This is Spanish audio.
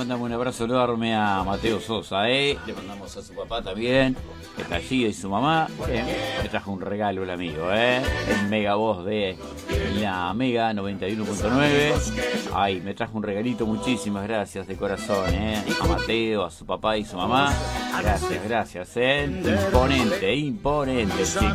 mandamos un abrazo enorme a Mateo Sosa, le mandamos a su papá también, que está allí, y su mamá. Me trajo un regalo el amigo, el Mega Voz de la Mega 91.9. Ay, me trajo un regalito, muchísimas gracias de corazón, a Mateo, a su papá y su mamá. Gracias, imponente el chico.